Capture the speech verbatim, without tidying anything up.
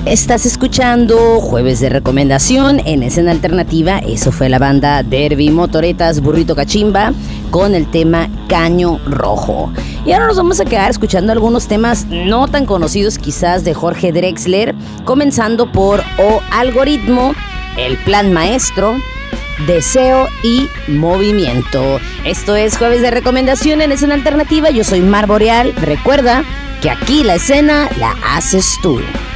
Estás escuchando Jueves de Recomendación en Escena Alternativa. Eso fue la banda Derby Motoretas Burrito Cachimba con el tema Caño Rojo. Y ahora nos vamos a quedar escuchando algunos temas no tan conocidos quizás de Jorge Drexler, comenzando por O Algoritmo, El Plan Maestro, Deseo y Movimiento. Esto es Jueves de Recomendación en Escena Alternativa. Yo soy Mar Boreal. Recuerda que aquí la escena la haces tú.